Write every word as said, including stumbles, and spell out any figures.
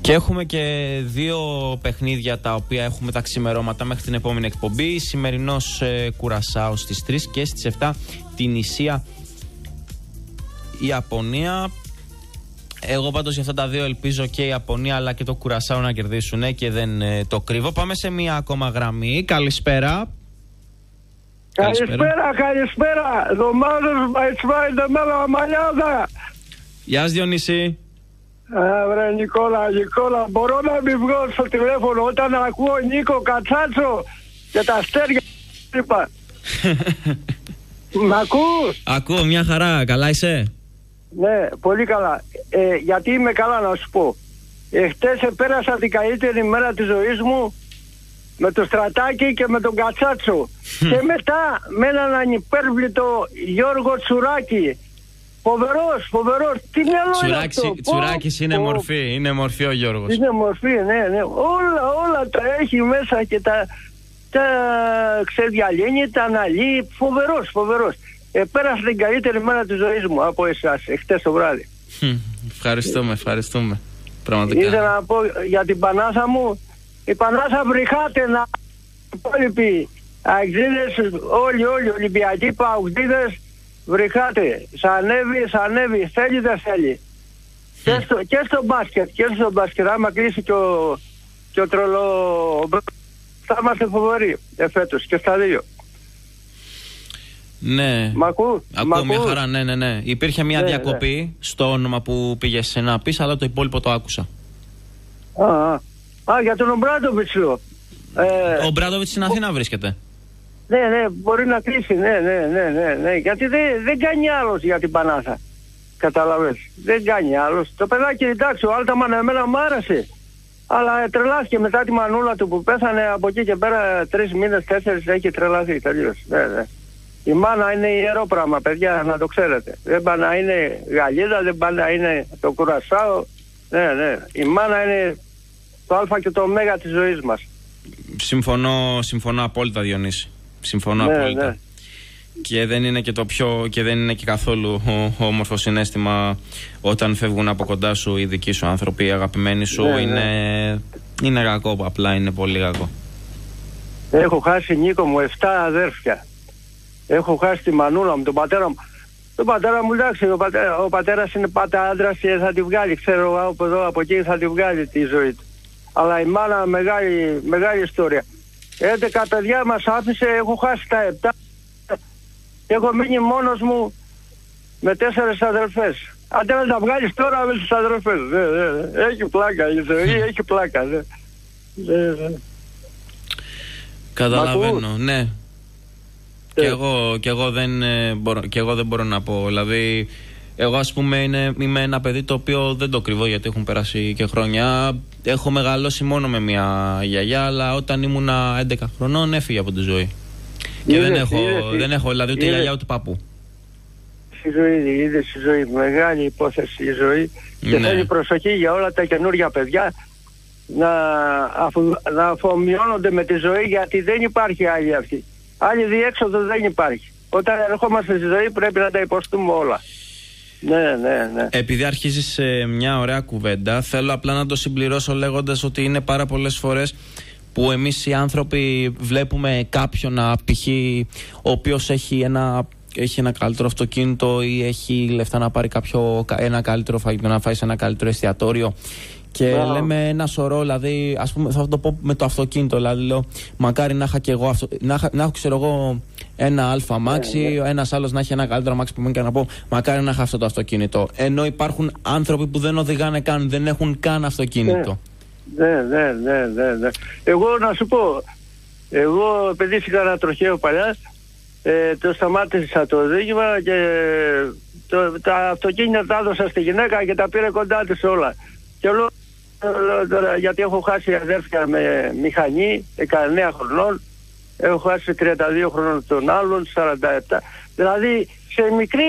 Και έχουμε και δύο παιχνίδια τα οποία έχουμε τα ξημερώματα μέχρι την επόμενη εκπομπή. Σημερινός ε, Κουρασάο στις τρεις και στις επτά την Ισία η Ιαπωνία. Εγώ πάντως για αυτά τα δύο ελπίζω και η Ιαπωνία αλλά και το Κουρασάο να κερδίσουν ε, και δεν ε, το κρύβω. Πάμε σε μία ακόμα γραμμή. Καλησπέρα. Καλησπέρα, καλησπέρα. Δωμάδος Μαϊτσβάιντε μέλα μαλλιάδα. Γεια σας Διονύση. Βρε Νικόλα, Νικόλα, μπορώ να μην βγω στο τηλέφωνο όταν ακούω Νίκο Κατσάτσο και τα αστέρια είπα. Μ' ακούς? Ακούω, μια χαρά, καλά είσαι? Ναι, πολύ καλά. Ε, γιατί είμαι καλά να σου πω. Ε, χτες πέρασα την καλύτερη μέρα της ζωής μου με το Στρατάκι και με τον Κατσάτσο. Και μετά με έναν ανυπέρβλητο Γιώργο Τσουράκη. Φοβερός, φοβερός. Τι μυαλό είναι αυτό. Τσουράκης είναι μορφή, είναι μορφή ο Γιώργος. Είναι μορφή, ναι, ναι. Όλα, όλα τα έχει μέσα και τα, τα ξεδιαλύνει, τα αναλύει. Φοβερός, φοβερός. Ε, πέρασε την καλύτερη μέρα της ζωής μου από εσάς, χτες το βράδυ. Ευχαριστούμε, ευχαριστούμε. Πραγματικά. Ήθελα να πω για την Πανάθα μου. Η Πανάθα βρυχάται να οι υπόλοιποι αεξίδες, όλοι, όλοι, Ολυμπιακοί, Παουκτίδες, βρυχάτε, σ' ανέβει, σ' ανέβει, θέλει δεν θέλει. Mm. Και, στο, και στο μπάσκετ, και στο μπάσκετ, άμα κλείσει και ο, και ο τρολό, θα είμαστε φοβεροί εφέτος και στα δύο. Ναι, μ' ακού, ακούω μ' μια χαρά, ναι, ναι, ναι. Υπήρχε μια ναι, διακοπή ναι. στο όνομα που πήγες να πεις, αλλά το υπόλοιπο το άκουσα. Α, α, α για τον Ομπράντοβιτς λέω. Ε, ο Ομπράντοβιτς στην Αθήνα βρίσκεται. Ναι, ναι, μπορεί να κλείσει, ναι, ναι, ναι, ναι, ναι. Γιατί δεν, δεν κάνει άλλος για την Πανάθα. Καταλαβες. Δεν κάνει άλλος. Το παιδάκι, εντάξει, ο Άλταμαν εμένα μου άρεσε. Αλλά τρελάθηκε μετά τη μανούλα του που πέθανε από εκεί και πέρα τρεις μήνες, τέσσερις έχει τρελαθεί τελείως. Ναι, ναι. Η μάνα είναι ιερό πράγμα, παιδιά, να το ξέρετε. Δεν πάει να είναι Γαλλίδα, δεν πάει να είναι το Κουρασάο. Ναι, ναι. Η μάνα είναι το α και το ω της ζωής μας. Συμφωνώ, συμφωνώ απόλυτα, Διονύση. Συμφωνώ ναι, απόλυτα. Ναι. Και δεν είναι και το πιο και δεν είναι και καθόλου όμορφο συναίσθημα όταν φεύγουν από κοντά σου οι δικοί σου άνθρωποι, οι αγαπημένοι σου. Ναι, είναι, ναι. είναι κακό, απλά είναι πολύ κακό. Έχω χάσει, Νίκο μου, εφτά αδέρφια. Έχω χάσει τη μανούλα μου, τον πατέρα μου. Τον πατέρα μου, εντάξει, ο, πατέρα, ο πατέρας είναι πάτα άντρας και θα τη βγάλει, ξέρω, από εδώ, από εκεί θα τη βγάλει τη ζωή του. Αλλά η μάνα μεγάλη, μεγάλη ιστορία. έντεκα παιδιά μας άφησε, έχω χάσει τα επτά. Έχω μείνει μόνος μου με τέσσερις αδερφές. Αν δεν τα βγάλεις τώρα με τις αδερφές. Δε, δε, έχει πλάκα η ζωή, έχει πλάκα. Δε. Δε, δε. Καταλαβαίνω, ναι. Και εγώ, και, εγώ δεν, μπορώ, και εγώ δεν μπορώ να πω. Δηλαδή, εγώ ας πούμε είναι, είμαι ένα παιδί το οποίο δεν το κρυβώ γιατί έχουν περάσει και χρόνια. Έχω μεγαλώσει μόνο με μια γιαγιά, αλλά όταν ήμουνα έντεκα χρονών έφυγε από τη ζωή. Και είδες, δεν, έχω, είδες, δεν έχω δηλαδή ούτε είδες, γιαγιά ούτε παππού. Η ζωή, είδες η ζωή, μεγάλη υπόθεση η ζωή. Ναι. Και θέλει προσοχή για όλα τα καινούργια παιδιά να, αφου, να αφομοιώνονται με τη ζωή, γιατί δεν υπάρχει άλλη αυτή. Άλλη διέξοδο δεν υπάρχει. Όταν ερχόμαστε στη ζωή πρέπει να τα υποστούμε όλα. Ναι, ναι, ναι. Επειδή αρχίζεις ε, μια ωραία κουβέντα, θέλω απλά να το συμπληρώσω λέγοντας ότι είναι πάρα πολλές φορές που εμείς οι άνθρωποι βλέπουμε κάποιον π.χ. ο οποίος έχει ένα, έχει ένα καλύτερο αυτοκίνητο ή έχει λεφτά να πάρει κάποιο, ένα καλύτερο φαγητό, να φάει σε ένα καλύτερο εστιατόριο. Και wow. λέμε ένα σωρό, δηλαδή, ας πούμε, θα το πω με το αυτοκίνητο. Δηλαδή, λέω, μακάρι να είχα και εγώ, αυτο, να, να έχω, ξέρω εγώ, ένα αλφα αμάξι, yeah, yeah. ένας άλλος να έχει ένα καλύτερο αμάξι που μου και να πω, μακάρι να είχα αυτό το αυτοκίνητο. Ενώ υπάρχουν άνθρωποι που δεν οδηγάνε καν, δεν έχουν καν αυτοκίνητο. Ναι, ναι, ναι, ναι, ναι. Εγώ να σου πω, εγώ επειδή είχα ένα τροχαίο παλιά, ε, το σταμάτησα το οδήγημα και το, τα αυτοκίνητα τα έδωσα στη γυναίκα και τα πήρε κοντά της όλα. Και λέω, τώρα, γιατί έχω χάσει αδέρφια με μηχανή δεκαεννέα χρονών, έχω χάσει τριάντα δύο χρονών τον άλλον, σαράντα επτά. Δηλαδή σε μικρή